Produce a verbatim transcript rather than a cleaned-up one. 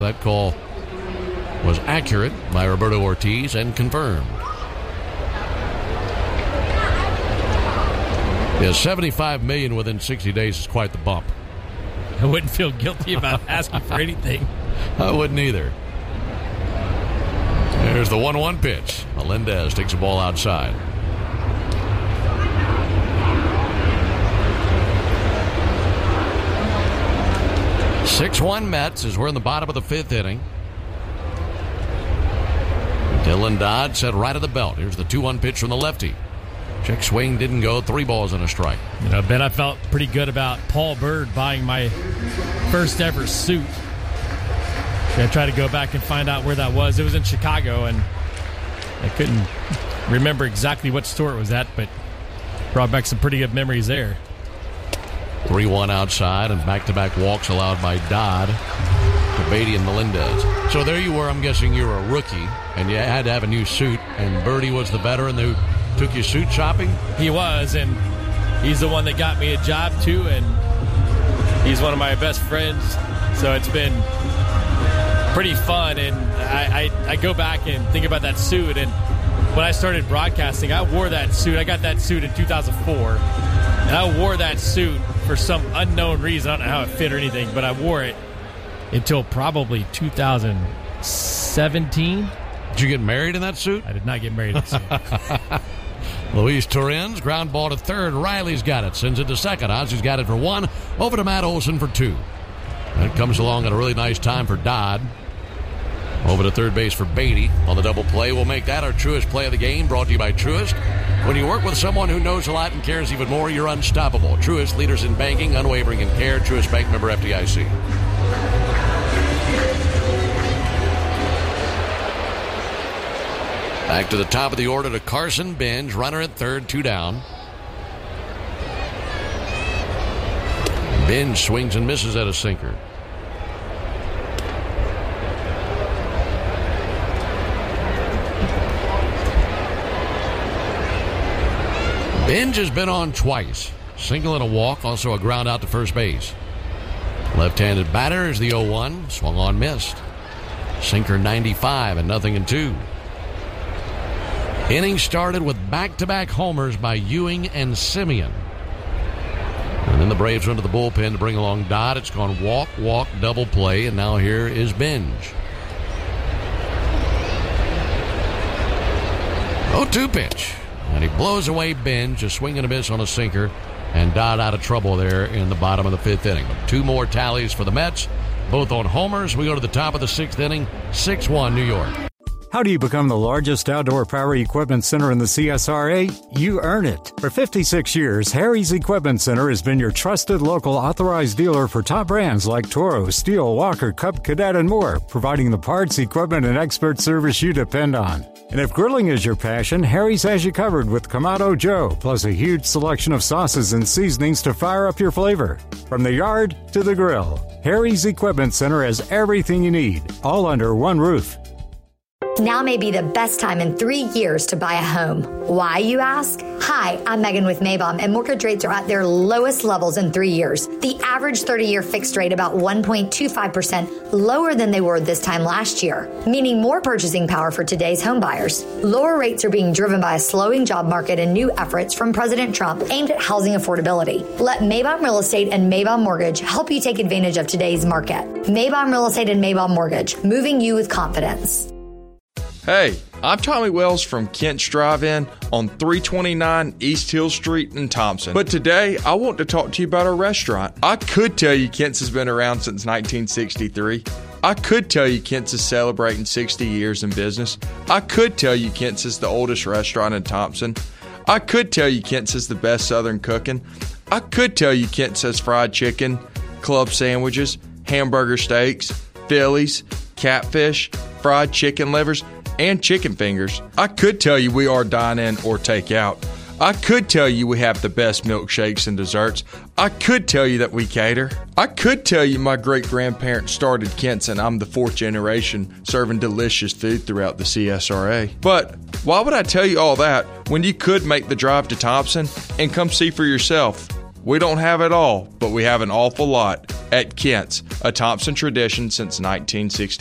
That call was accurate by Roberto Ortiz and confirmed. Yeah, seventy-five million dollars within sixty days is quite the bump. I wouldn't feel guilty about asking for anything. I wouldn't either. There's the one one pitch. Melendez takes the ball outside. six one Mets as we're in the bottom of the fifth inning. Dylan Dodd set right of the belt. Here's the two one pitch from the lefty. Check swing didn't go. Three balls and a strike. You know, Ben, I felt pretty good about Paul Byrd buying my first ever suit. I tried to go back and find out where that was. It was in Chicago, and I couldn't remember exactly what store it was at, but brought back some pretty good memories there. three one outside, and back-to-back walks allowed by Dodd to Beatty and Melendez. So there you were. I'm guessing you were a rookie, and you had to have a new suit, and Birdie was the veteran who took you suit shopping? He was, and he's the one that got me a job, too, and he's one of my best friends, so it's been pretty fun, and I, I, I go back and think about that suit, and when I started broadcasting, I wore that suit. I got that suit in two thousand four, and I wore that suit for some unknown reason. I don't know how it fit or anything, but I wore it until probably two thousand seventeen. Did you get married in that suit? I did not get married in that suit. Luis Torrens, ground ball to third. Riley's got it. Sends it to second. Ozzy's got it for one. Over to Matt Olson for two. That comes along at a really nice time for Dodd. Over to third base for Beatty on the double play. We'll make that our Truist play of the game, brought to you by Truist. When you work with someone who knows a lot and cares even more, you're unstoppable. Truist, leaders in banking, unwavering in care. Truist Bank, member F D I C. Back to the top of the order to Carson Benj. Runner at third, two down. Benj swings and misses at a sinker. Benj has been on twice. Single and a walk, also a ground out to first base. Left-handed batter is the oh one. Swung on, missed. Sinker ninety-five and nothing in two. Inning started with back-to-back homers by Ewing and Simeon. And then the Braves went to the bullpen to bring along Dodd. It's gone walk, walk, double play, and now here is Benj. oh two pitch. And he blows away Benj, a swing and a miss on a sinker, and Dodd out of trouble there in the bottom of the fifth inning. But two more tallies for the Mets, both on homers. We go to the top of the sixth inning, six one New York. How do you become the largest outdoor power equipment center in the C S R A? You earn it. For fifty-six years, Harry's Equipment Center has been your trusted local authorized dealer for top brands like Toro, Steel, Walker, Cub Cadet, and more, providing the parts, equipment, and expert service you depend on. And if grilling is your passion, Harry's has you covered with Kamado Joe, plus a huge selection of sauces and seasonings to fire up your flavor. From the yard to the grill, Harry's Equipment Center has everything you need, all under one roof. Now may be the best time in three years to buy a home. Why, you ask? Hi, I'm Megan with Maybaum, and mortgage rates are at their lowest levels in three years. The average thirty-year fixed rate about one point two five percent lower than they were this time last year, meaning more purchasing power for today's home buyers. Lower rates are being driven by a slowing job market and new efforts from President Trump aimed at housing affordability. Let Maybaum Real Estate and Maybaum Mortgage help you take advantage of today's market. Maybaum Real Estate and Maybaum Mortgage, moving you with confidence. Hey, I'm Tommy Wells from Kent's Drive-In on three twenty-nine East Hill Street in Thompson. But today, I want to talk to you about our restaurant. I could tell you Kent's has been around since nineteen sixty-three. I could tell you Kent's is celebrating sixty years in business. I could tell you Kent's is the oldest restaurant in Thompson. I could tell you Kent's is the best Southern cooking. I could tell you Kent's has fried chicken, club sandwiches, hamburger steaks, Phillies, catfish, fried chicken livers, and chicken fingers. I could tell you we are dine-in or take-out. I could tell you we have the best milkshakes and desserts. I could tell you that we cater. I could tell you my great-grandparents started Kent's and I'm the fourth generation serving delicious food throughout the C S R A. But why would I tell you all that when you could make the drive to Thompson and come see for yourself? We don't have it all, but we have an awful lot. at Kent's, a Thompson tradition since nineteen sixty.